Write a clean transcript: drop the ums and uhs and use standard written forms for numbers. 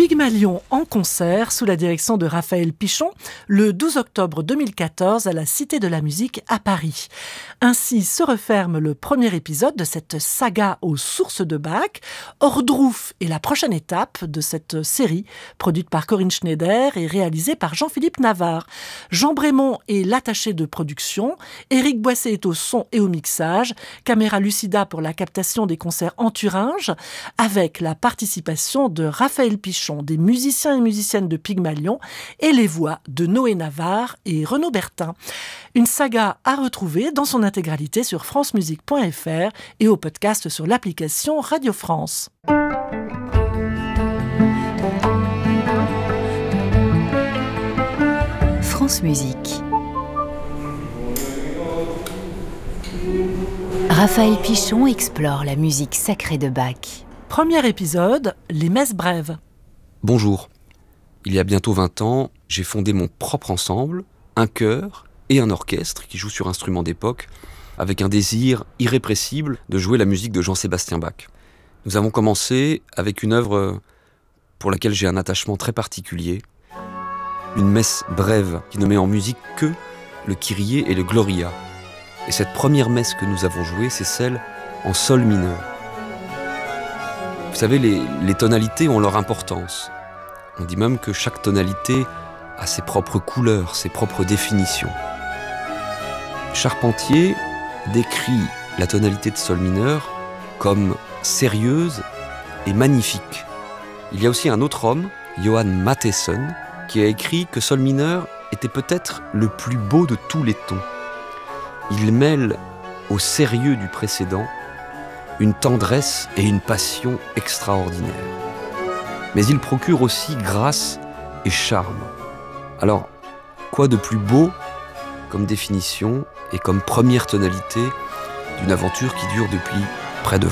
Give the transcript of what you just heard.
Pygmalion en concert sous la direction de Raphaël Pichon le 12 octobre 2014 à la Cité de la Musique à Paris. Ainsi se referme le premier épisode de cette saga aux sources de Bach. Ohrdruf est la prochaine étape de cette série produite par Corinne Schneider et réalisée par Jean-Philippe Navarre. Jean Brémond est l'attaché de production, Éric Boisset est au son et au mixage, Caméra Lucida pour la captation des concerts en Thuringe, avec la participation de Raphaël Pichon, des musiciens et musiciennes de Pygmalion et les voix de Noé Navarre et Renaud Bertin. Une saga à retrouver dans son intégralité sur francemusique.fr et au podcast sur l'application Radio France. France Musique. Raphaël Pichon explore la musique sacrée de Bach. Premier épisode, les messes brèves. Bonjour. Il y a bientôt 20 ans, j'ai fondé mon propre ensemble, un chœur et un orchestre qui joue sur instruments d'époque, avec un désir irrépressible de jouer la musique de Jean-Sébastien Bach. Nous avons commencé avec une œuvre pour laquelle j'ai un attachement très particulier, une messe brève qui ne met en musique que le Kyrie et le Gloria. Et cette première messe que nous avons jouée, c'est celle en sol mineur. Vous savez, les tonalités ont leur importance. On dit même que chaque tonalité a ses propres couleurs, ses propres définitions. Charpentier décrit la tonalité de sol mineur comme sérieuse et magnifique. Il y a aussi un autre homme, Johann Mattheson, qui a écrit que sol mineur était peut-être le plus beau de tous les tons. Il mêle au sérieux du précédent une tendresse et une passion extraordinaires. Mais il procure aussi grâce et charme. Alors, quoi de plus beau comme définition et comme première tonalité d'une aventure qui dure depuis près de 20 ans ?